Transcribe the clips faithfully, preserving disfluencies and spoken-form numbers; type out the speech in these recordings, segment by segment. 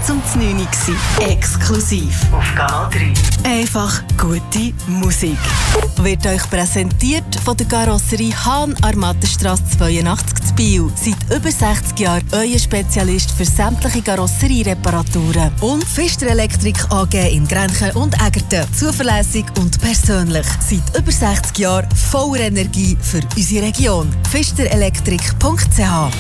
zum neun Uhr. Exklusiv auf Kanal drei. Einfach gute Musik. Wird euch präsentiert von der Karosserie Hahn Armatenstrasse zweiundachtzig zu Biel. Seit über sechzig Jahren euer Spezialist für sämtliche Karosseriereparaturen. Und Pfister Elektrik A G in Grenchen und Egerten. Zuverlässig und persönlich. Seit über sechzig Jahren voller Energie für unsere Region. pfister elektrik punkt c h.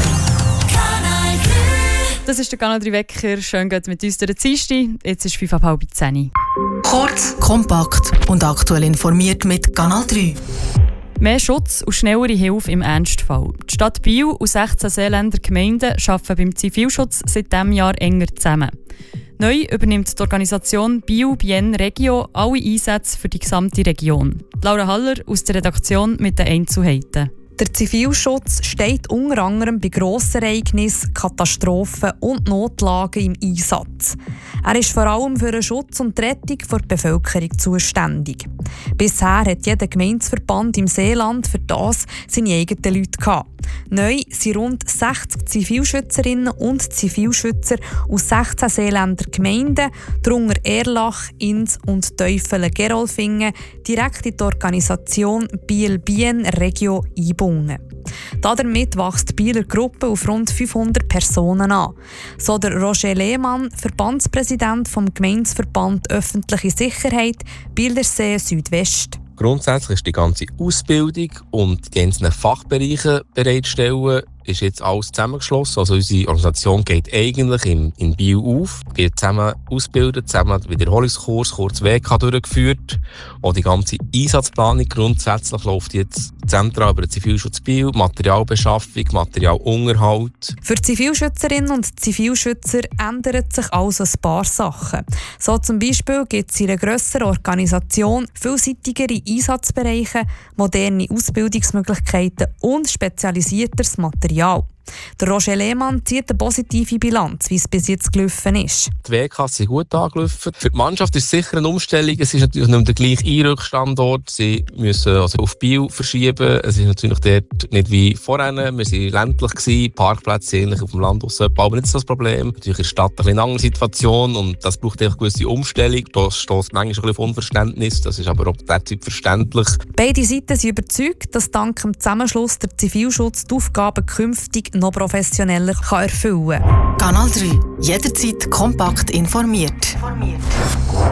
Das ist der Kanal drei Wecker. Schön geht mit uns durch den Dienstag. Jetzt ist fünf ab halb zehn. Kurz, kompakt und aktuell informiert mit Kanal drei. Mehr Schutz und schnellere Hilfe im Ernstfall. Die Stadt Biel und sechzehn Seeländer Gemeinden arbeiten beim Zivilschutz seit diesem Jahr enger zusammen. Neu übernimmt die Organisation Biel Bien Regio alle Einsätze für die gesamte Region. Laura Haller aus der Redaktion mit den Einzelheiten. Der Zivilschutz steht unter anderem bei Grossereignissen, Katastrophen und Notlagen im Einsatz. Er ist vor allem für den Schutz und die Rettung der Bevölkerung zuständig. Bisher hat jeder Gemeindeverband im Seeland für das seine eigenen Leute gehabt. Neu sind rund sechzig Zivilschützerinnen und Zivilschützer aus sechzehn Seeländer Gemeinden, darunter Erlach, Ins und Teufelen-Gerolfingen, direkt in die Organisation Biel Bien Regio eingebunden. Damit wächst die Bieler Gruppe auf rund fünfhundert Personen an. So der Roger Lehmann, Verbandspräsident vom Gemeindeverband Öffentliche Sicherheit Bielersee Südwest. Grundsätzlich ist die ganze Ausbildung und die einzelnen Fachbereiche bereitstellen, ist jetzt alles zusammengeschlossen. Also unsere Organisation geht eigentlich in, in Biel auf, wird zusammen ausgebildet, zusammen Wiederholungskurs, kurz W K durchgeführt. Und die ganze Einsatzplanung grundsätzlich läuft jetzt zentral über den Zivilschutz Biel, Materialbeschaffung, Materialunterhalt. Für Zivilschützerinnen und Zivilschützer ändern sich also ein paar Sachen. So zum Beispiel gibt es in einer grösseren Organisation vielseitigere Einsatzbereiche, moderne Ausbildungsmöglichkeiten und spezialisierteres Material. Der Roger Lehmann zieht eine positive Bilanz, wie es bis jetzt gelaufen ist. Die W Ks sind gut angelaufen. Für die Mannschaft ist es sicher eine Umstellung. Es ist natürlich nicht mehr der gleiche Einrückstandort. Sie müssen also auf Biel verschieben. Es ist natürlich dort nicht wie vorher. Wir waren ländlich gewesen. Parkplätze ähnlich auf dem Land, aber nicht so das Problem. Natürlich in der Stadt eine, eine andere Situation und das braucht eine gewisse Umstellung. Da stößt manchmal ein bisschen auf Unverständnis. Das ist aber auch derzeit verständlich. Beide Seiten sind überzeugt, dass dank dem Zusammenschluss der Zivilschutz die Aufgaben künftig noch professioneller kann erfüllen kann. Kanal drei. Jederzeit kompakt informiert.